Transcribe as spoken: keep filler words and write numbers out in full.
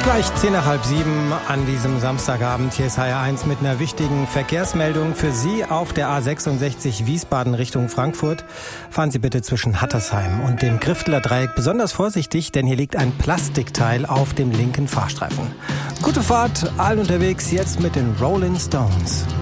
Gleich zehn nach halb sieben an diesem Samstagabend. Hier ist H R eins mit einer wichtigen Verkehrsmeldung für Sie auf der A sechsundsechzig Wiesbaden Richtung Frankfurt. Fahren Sie bitte zwischen Hattersheim und dem Grifteler Dreieck besonders vorsichtig, denn hier liegt ein Plastikteil auf dem linken Fahrstreifen. Gute Fahrt, allen unterwegs, jetzt mit den Rolling Stones.